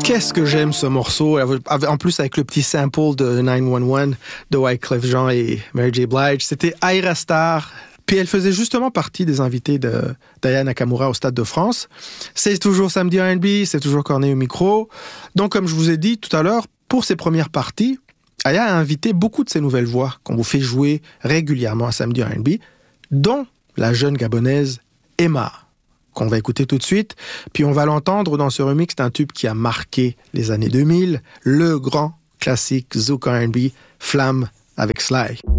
Qu'est-ce que j'aime ce morceau, en plus avec le petit sample de 911 de Wyclef Jean et Mary J. Blige. C'était Aira Star. Puis elle faisait justement partie des invités de d'Aya Nakamura au Stade de France. C'est toujours Samedi R&B, c'est toujours Corneille au micro. Donc comme je vous ai dit tout à l'heure, pour ses premières parties, Aya a invité beaucoup de ses nouvelles voix qu'on vous fait jouer régulièrement à Samedi R&B, dont la jeune gabonaise Emma, qu'on va écouter tout de suite. Puis on va l'entendre dans ce remix d'un tube qui a marqué les années 2000, le grand classique Zouk R&B, Flamme avec Sly.